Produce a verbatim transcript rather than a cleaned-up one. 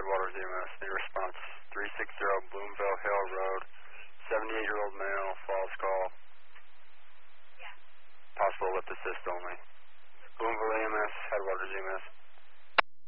Headwaters E M S. Need response three sixty Bloomville Hill Road. seventy-eight-year-old male, false call. Yeah. Possible lift assist only. Bloomville E M S, Headwaters E M S.